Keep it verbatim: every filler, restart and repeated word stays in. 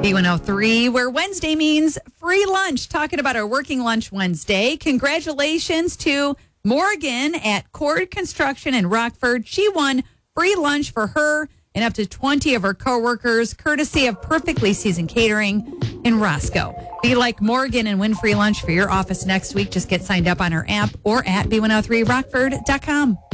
B one oh three, where Wednesday means free lunch. Talking about our Working Lunch Wednesday. Congratulations to Morgan at Cord Construction in Rockford. She won free lunch for her and up to twenty of her coworkers, courtesy of Perfectly Seasoned Catering in Roscoe. Be like Morgan and win free lunch for your office next week. Just get signed up on our app or at B one oh three rockford dot com.